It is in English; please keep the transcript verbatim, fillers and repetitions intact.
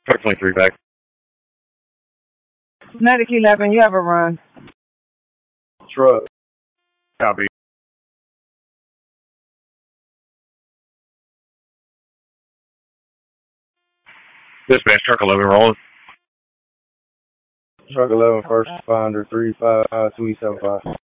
Truck twenty-three back. Medic eleven, you have a run. Truck. Copy. Dispatch, truck eleven rolling. Truck eleven, first responder, three five two seven five.